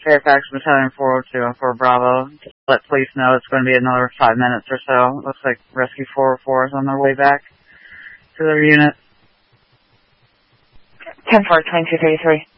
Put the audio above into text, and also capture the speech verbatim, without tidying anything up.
Fairfax Battalion four oh two on four Bravo. Just let police know it's going to be another five minutes or so. Looks like Rescue four oh four is on their way back to their unit. ten four, twenty-two thirty-three.